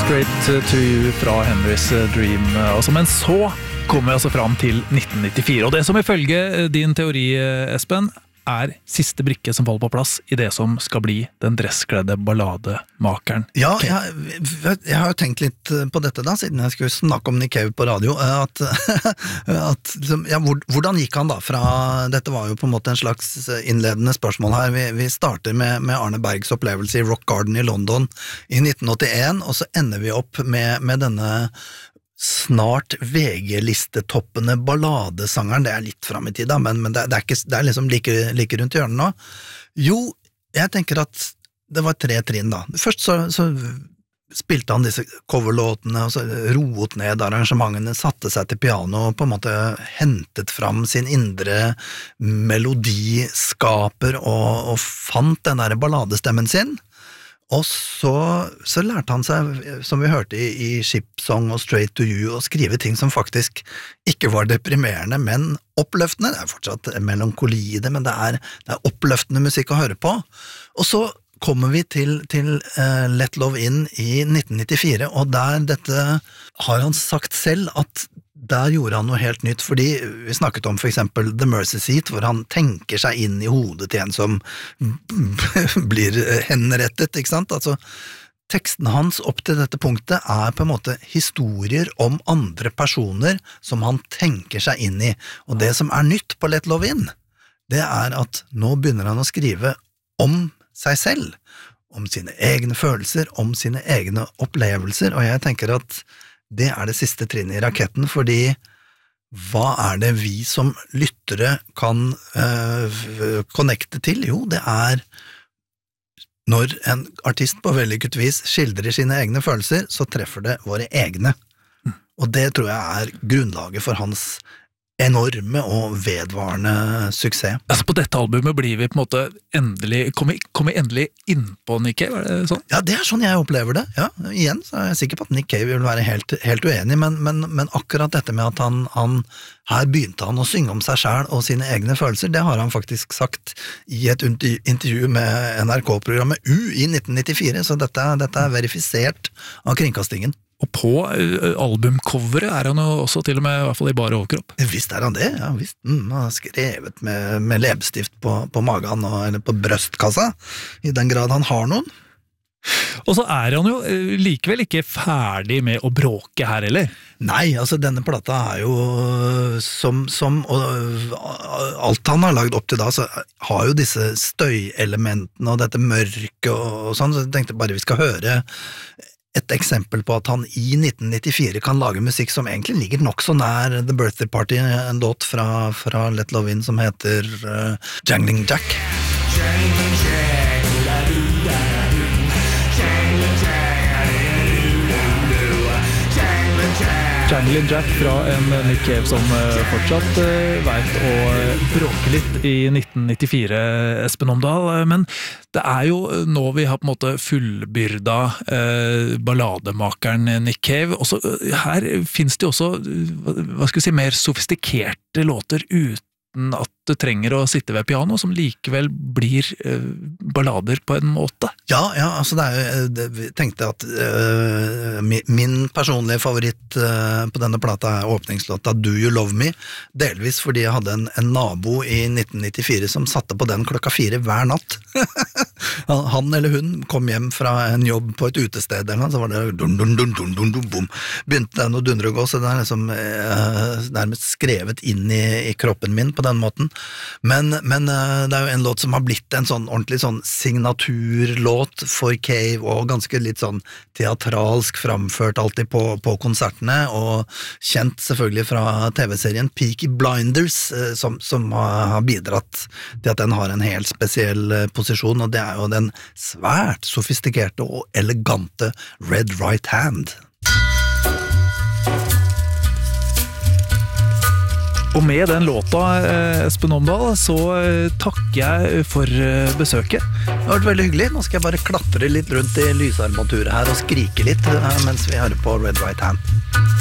Straight to You fra Henry's Dream. Men så kommer vi altså fram til 1994, og det som ifølge din teori, Espen, siste brikke som faller på plass I det som skal bli den dresskledde ballademakeren. Ja, jeg har jo tenkt litt på dette da, siden jeg skulle snakke om Nick Cave på radio, hvordan gikk han da fra, dette var jo på en måte en slags innledende spørsmål her, vi starter med Arne Bergs opplevelse I Rock Garden I London I 1981, og så ender vi opp med denne snart VG-listetoppende balladesangeren, det litt frem I tid da, men det liksom like rundt hjørnet nå. Jo, jeg tenker at det var 3 trinn da. Først så spilte han disse coverlåtene, og så roet ned arrangementene, satte seg til piano og på en måte hentet fram sin indre melodiskaper og fant den der balladestemmen sin. Og så lærte han seg, som vi hørte I Ship Song og Straight to You, å skrive ting som faktisk ikke var deprimerende, men oppløftende. Det fortsatt melankoli I det, men det oppløftende musikk å høre på. Og så kommer vi til Let Love In I 1994, og dette har han sagt selv at der gjorde han noe helt nytt, fordi vi snakket om for eksempel The Mercy Seat, hvor han tenker seg inn I hodet til en som blir henrettet, ikke sant? Altså, teksten hans opp til dette punktet på en måte historier om andre personer som han tenker seg inn I, og det som nytt på Let Love In, det at nå begynner han å skrive om seg selv, om sine egne følelser, om sine egne opplevelser, og jeg tenker at det det siste trinnet I raketten, fordi hva det vi som lyttere kan connecte til? Jo, det når en artist på vellykket vis skildrer sine egne følelser, så treffer det våre egne. Og det tror jeg grunnlaget for hans enorme og vedvarende suksess. Altså på dette albumet blir vi på en måte kommer endelig inn på Nick Cave, det sånn? Ja, det sånn jeg opplever det. Ja, igjen så jeg sikker på at Nick Cave vil være helt uenig, men akkurat dette med at han her begynte han å synge om seg selv og sine egne følelser, det har han faktisk sagt I et intervju med NRK-programmet U I 1994, så dette verifisert av kringkastingen. Og på albumcoveret han jo også til og med I hvert fall I bare overkropp. Visst han det, ja visst. Han har skrevet med leppestift på magen eller på brøstkassa, I den grad han har noen. Og så han jo likevel ikke ferdig med å bråke her heller. Nei, altså denne plata jo og alt han har lagd opp til da, så har jo disse støyelementene og dette mørke og sånn, så jeg tenkte bare vi skal høre et eksempel på at han I 1994 kan lage musikk som egentlig ligger nok så nær The Birthday Party, en låt fra Let Love In som heter Jangling Jack. Jangling Jack, Jangling Jack fra en Nick Cave som fortsatt vet å bråke litt I 1994, Espen Omdal, men det jo nå vi har på en måte fullbyrda ballademakeren Nick Cave, og så her finnes det også, hva skal vi si, mer sofistikerte låter uten at du trenger å sitte ved piano, som likevel blir ballader på en måte. Ja, altså vi tenkte at min personlige favoritt på denne plata åpningslåta Do You Love Me, delvis fordi jeg hadde en nabo I 1994 som satte på den 4:00 hver natt. Han eller hun kom hjem fra en jobb på et utested, så var det dun, dun, dun, dun, dun, dun, bum. Begynte den å dundre og gå, så det liksom nærmest skrevet inn I kroppen min på den måten. Men det jo en låt som har blitt en sånn ordentlig sånn signaturlåt for Cave, og ganske litt sånn teatralsk framført alltid på konsertene, og kjent selvfølgelig fra TV-serien Peaky Blinders, som har bidratt til at den har en helt spesiell posisjon, og det jo den svært sofistikerte og elegante Red Right Hand. Og med den låta, Espen Omdal, så takker jeg for besøket. Det har vært veldig hyggelig. Nå skal jeg bare klatre litt rundt I lysarmaturet her og skrike litt mens vi hører på Red Right Hand.